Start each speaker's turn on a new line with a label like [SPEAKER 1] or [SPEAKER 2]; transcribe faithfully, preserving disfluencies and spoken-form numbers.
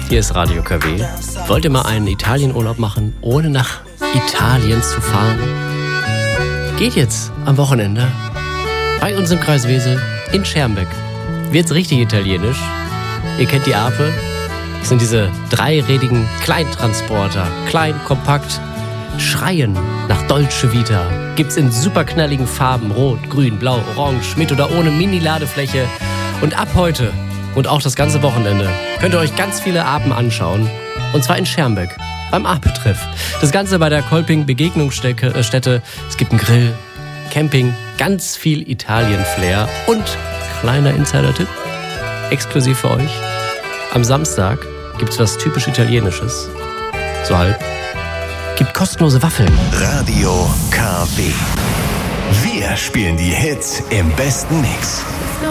[SPEAKER 1] Hier ist Radio K W. Wollt ihr mal einen Italienurlaub machen, ohne nach Italien zu fahren? Geht jetzt am Wochenende bei uns im Kreis Wesel in Schermbeck. Wird's richtig italienisch. Ihr kennt die Ape. Das sind diese dreirädigen Kleintransporter. Klein, kompakt, schreien nach Dolce Vita. Gibt's in superknalligen Farben. Rot, grün, blau, orange, mit oder ohne Mini-Ladefläche. Und ab heute und auch das ganze Wochenende könnt ihr euch ganz viele Apen anschauen. Und zwar in Schermbeck, beim Ape-Treff. Das Ganze bei der Kolping-Begegnungsstätte. Es gibt einen Grill, Camping, ganz viel Italien-Flair. Und kleiner Insider-Tipp, exklusiv für euch. Am Samstag gibt's was typisch Italienisches. So halb. Gibt kostenlose Waffeln.
[SPEAKER 2] Radio K W. Wir spielen die Hits im besten Mix.